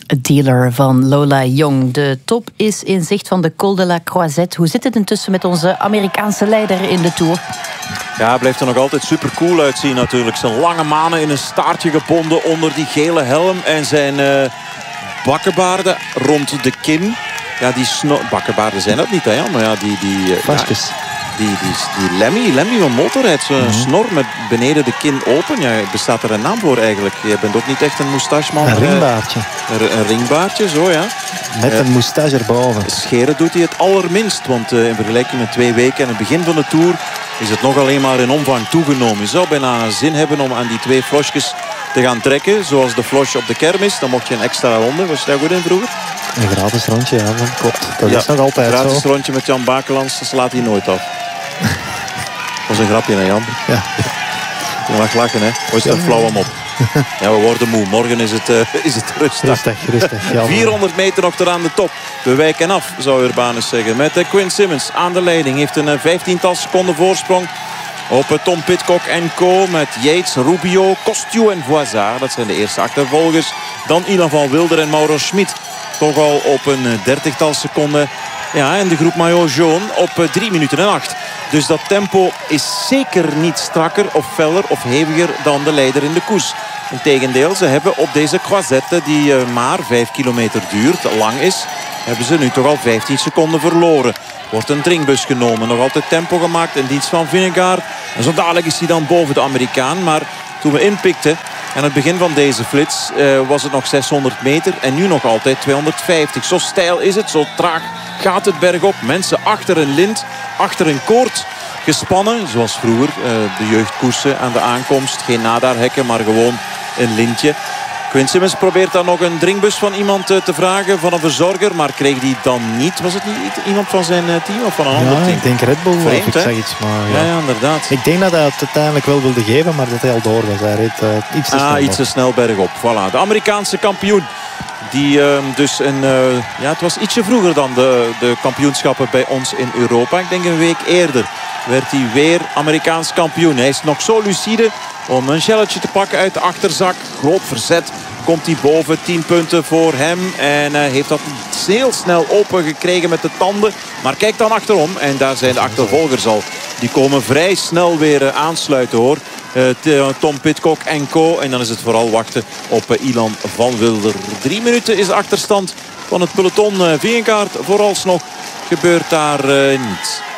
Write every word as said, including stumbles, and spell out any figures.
Dealer van Lola Jong. De top is in zicht van de Col de la Croisette. Hoe zit het intussen met onze Amerikaanse leider in de Tour? Ja, hij blijft er nog altijd super cool uitzien natuurlijk. Zijn lange manen in een staartje gebonden onder die gele helm. En zijn uh, bakkenbaarden rond de kin. Ja, die snor... bakkenbaarden zijn dat niet, hè? Maar ja, die... die uh, Vastjes. Ja. Die, die, die Lemmy, Lemmy van Motorhead, zo'n mm-hmm. snor met beneden de kin open. Ja, bestaat er een naam voor eigenlijk? Je bent ook niet echt een moustacheman. Een ringbaardje. Een, een ringbaardje, zo ja. Met uh, een moustache erboven. Scheren doet hij het allerminst. Want uh, in vergelijking met twee weken en het begin van de Tour is het nog alleen maar in omvang toegenomen. Je zou bijna zin hebben om aan die twee flosjes te gaan trekken. Zoals de flosh op de kermis. Dan mocht je een extra ronde. Was je daar goed in vroeger? Een gratis rondje, ja. Klopt. Dat ja, is nog altijd een gratis zo. rondje met Jan Bakelands. Dat slaat hij nooit af. Dat was een grapje, hè Jan? Ja. Je mag lachen, hè? Hoe is dat flauw hem op? Ja, we worden moe. Morgen is het, uh, is het rustig. Rustig, rustig. Ja, vierhonderd meter nog tot aan de top. We wijken af, zou Urbanus zeggen. Met uh, Quinn Simmons aan de leiding. Heeft een uh, vijftiental seconden voorsprong op uh, Tom Pidcock en co. Met Yates, Rubio, Costiu en Voisard. Dat zijn de eerste achtervolgers. Dan Ilan van Wilder en Mauro Schmid. Toch al op een uh, dertigtal seconden. Ja, en de groep Maillot Jaune op uh, drie minuten en acht. Dus dat tempo is zeker niet strakker of feller of heviger dan de leider in de koers. Integendeel, ze hebben op deze croisette die uh, maar vijf kilometer duurt, lang is, hebben ze nu toch al vijftien seconden verloren. Wordt een drinkbus genomen, nog altijd tempo gemaakt in dienst van Vingegaard. En zo dadelijk is hij dan boven de Amerikaan. Maar toen we inpikten aan het begin van deze flits uh, was het nog zeshonderd meter en nu nog altijd tweehonderdvijftig. Zo steil is het, zo traag gaat het bergop. Mensen achter een lint, achter een koord gespannen. Zoals vroeger uh, de jeugdkoersen aan de aankomst. Geen nadaarhekken, maar gewoon een lintje. Quinn Simmons probeert dan nog een drinkbus van iemand uh, te vragen, van een verzorger. Maar kreeg die dan niet. Was het niet iemand van zijn uh, team of van een ja, ander team? Ik denk Red Bull. Vreemd, of ik hè? zeg iets, maar ja. Ja, ja, inderdaad. Ik denk dat hij het uiteindelijk wel wilde geven, maar dat hij al door was. Hij reed uh, iets te ah, snel. iets te snel bergop. Voilà. De Amerikaanse kampioen. Die uh, dus een, uh, ja, het was ietsje vroeger dan de, de kampioenschappen bij ons in Europa. Ik denk een week eerder werd hij weer Amerikaans kampioen. Hij is nog zo lucide om een shelletje te pakken uit de achterzak. Groot verzet. Komt hij boven, tien punten voor hem. En uh, heeft dat heel snel open gekregen met de tanden. Maar kijk dan achterom. En daar zijn de achtervolgers al. Die komen vrij snel weer uh, aansluiten hoor. Uh, Tom Pidcock en co. En dan is het vooral wachten op uh, Ilan van Wilder. Drie minuten is de achterstand van het peloton. Uh, Vingegaard vooralsnog gebeurt daar uh, niets.